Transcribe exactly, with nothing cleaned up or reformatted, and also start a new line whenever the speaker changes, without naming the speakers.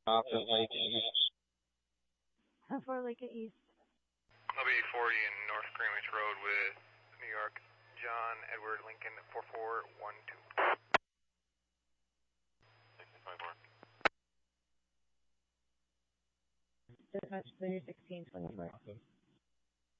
After Lake East.
How far Lake East?
I'll be forty in North Greenwich Road with New York, John Edward Lincoln, four four one two. sixty-five more.
Dispatch clear sixteen twenty-four.